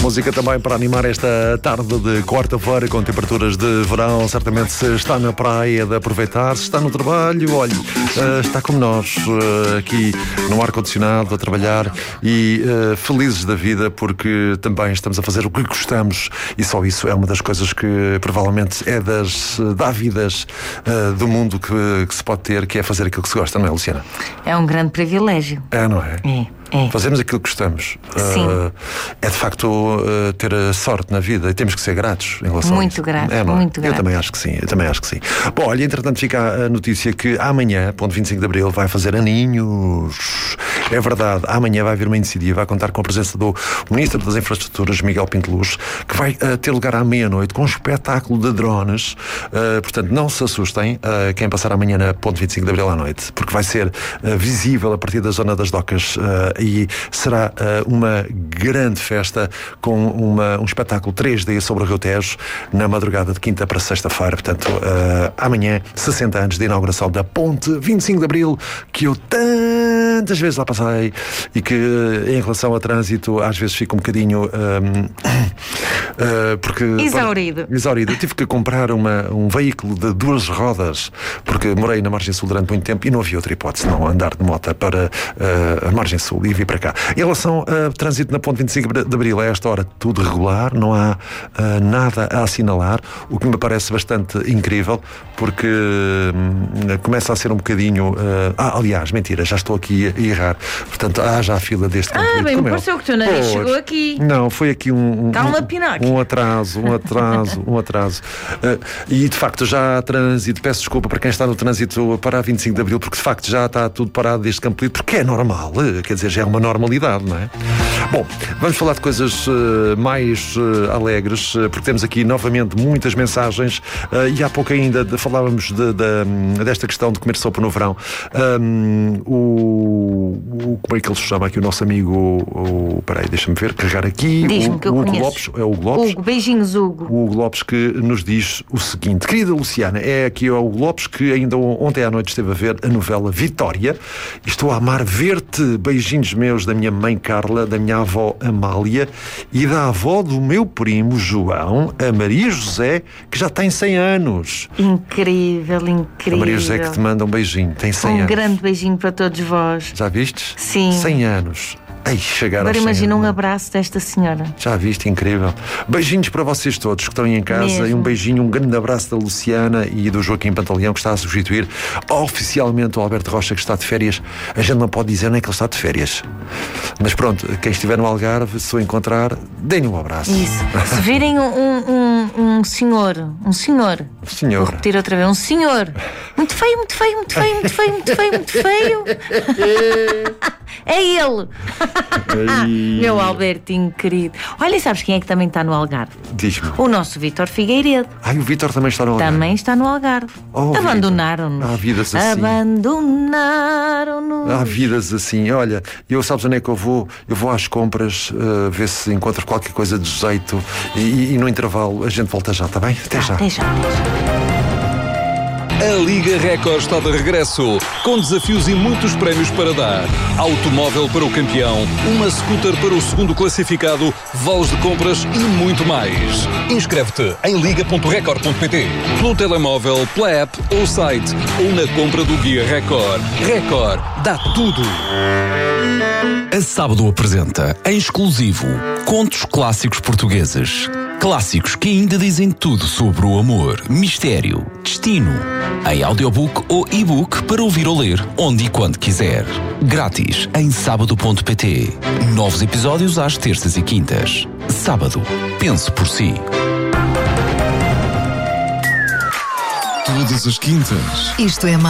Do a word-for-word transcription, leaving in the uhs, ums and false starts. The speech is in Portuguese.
Música também para animar esta tarde de quarta-feira com temperaturas de verão. Certamente se está na praia de aproveitar, se está no trabalho, olhe, uh, está como nós, uh, aqui no ar-condicionado a trabalhar e uh, felizes da vida porque também estamos a fazer o que gostamos e só isso é uma das coisas que provavelmente é das dávidas uh, do mundo que, que se pode ter, que é fazer aquilo que se gosta, não é, Luciana? É um grande privilégio. É, não é? É. É. Fazemos aquilo que gostamos. Sim. Uh, é de facto uh, ter a sorte na vida e temos que ser gratos em relação muito a isso. Grato, é, não é? muito grato. Eu também acho que sim, eu também acho que sim. Bom, olha, entretanto fica a notícia que amanhã, ponto vinte e cinco de Abril, vai fazer aninhos. É verdade, amanhã vai haver uma iniciativa a contar com a presença do Ministro das Infraestruturas, Miguel Pinto Luz, que vai uh, ter lugar à meia-noite com um espetáculo de drones. Uh, portanto, não se assustem uh, quem passar amanhã na ponto vinte e cinco de Abril à noite, porque vai ser uh, visível a partir da zona das docas uh, e será uh, uma grande festa com uma, um espetáculo três D sobre o Rio Tejo na madrugada de quinta para sexta-feira. Portanto, uh, amanhã, sessenta anos de inauguração da ponte vinte e cinco de Abril, que eu tantas vezes lá passei e que em relação a trânsito às vezes fica um bocadinho um, uh, porque exaurido. Para, exaurido. Eu tive que comprar uma, um veículo de duas rodas porque morei na margem sul durante muito tempo e não havia outra hipótese não andar de moto para uh, a margem sul e vir para cá. Em relação a trânsito na ponte vinte e cinco de Abril, a esta hora tudo regular, não há uh, nada a assinalar, o que me parece bastante incrível porque uh, começa a ser um bocadinho uh, ah, aliás, mentira, já estou aqui a errar. Portanto, há já a fila deste Ah, conflito, bem, me pareceu que o teu nariz chegou aqui. Não, foi aqui um, um, Calma, um, Pinóquio. um atraso, um atraso, um atraso. Uh, e de facto já há trânsito, peço desculpa para quem está no trânsito para a vinte e cinco de Abril, porque de facto já está tudo parado desde Campolide, porque é normal, uh, quer dizer, já é uma normalidade, não é? Bom, vamos falar de coisas uh, mais uh, alegres, uh, porque temos aqui novamente muitas mensagens uh, e há pouco ainda de, falávamos de, de, desta questão de comer sopa no verão. Um, o, o, como é que ele se chama aqui, o nosso amigo, o, peraí, deixa-me ver, carregar aqui. Diz-me o, que eu o Hugo conheço. Lopes, é o Hugo Lopes. Hugo, beijinhos, Hugo. O Hugo Lopes que nos diz o seguinte: querida Luciana, é aqui o Hugo Lopes que ainda ontem à noite esteve a ver a novela Vitória. Estou a amar ver-te. Beijinhos meus da minha mãe Carla, da minha avó Amália e da avó do meu primo João, a Maria José, que já tem cem anos. Incrível, incrível. A Maria José que te manda um beijinho, tem cem um anos. Um grande beijinho para todos vós. Já vistes? Sim. cem anos. Ei, chegaram Agora aos cem imagina anos. um abraço desta senhora. Já viste, incrível. Beijinhos para vocês todos que estão aí em casa. Mesmo. E um beijinho, um grande abraço da Luciana e do Joaquim Pantaleão, que está a substituir oficialmente o Alberto Rocha, que está de férias. A gente não pode dizer nem que ele está de férias. Mas pronto, quem estiver no Algarve, se o encontrar, deem-lhe um abraço. Isso. Se virem um, um, um senhor, um senhor, senhor. vou repetir outra vez, um senhor muito feio, muito feio, muito feio, muito feio, muito feio, muito feio. É ele. Meu Albertinho querido. Olha, sabes quem é que também está no Algarve? Diz-me. O nosso Vítor Figueiredo. Ai, o Vítor também está no Algarve. Também está no Algarve. Oh, Abandonaram-nos. Há vidas assim. Abandonaram-nos. Há vidas assim. Olha, eu sabes onde é que eu vou? Eu vou às compras, uh, ver se encontro qualquer coisa de jeito e, e, e no intervalo a gente volta já, está bem? Até Ah, já. Até já, até já. A Liga Record está de regresso, com desafios e muitos prémios para dar. Automóvel para o campeão, uma scooter para o segundo classificado, vales de compras e muito mais. Inscreve-te em liga ponto record ponto pt, pelo telemóvel, pela app ou site, ou na compra do Guia Record. Record, dá tudo! A Sábado apresenta, em exclusivo, Contos Clássicos Portugueses. Clássicos que ainda dizem tudo sobre o amor, mistério, destino. Em audiobook ou e-book para ouvir ou ler, onde e quando quiser. Grátis em sábado ponto pt. Novos episódios às terças e quintas. Sábado. Pense por si. Todas as quintas. Isto é